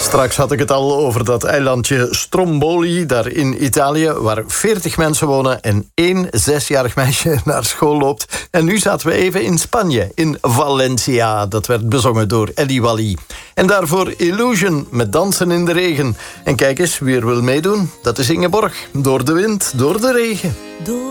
Straks had ik het al over dat eilandje Stromboli, daar in Italië, waar 40 mensen wonen en 1 6-jarig meisje naar school loopt. En nu zaten we even in Spanje, in Valencia. Dat werd bezongen door Eddie Wally. En daarvoor Illusion met Dansen in de Regen. En kijk eens, wie er wil meedoen, dat is Ingeborg. Door de wind, door de regen.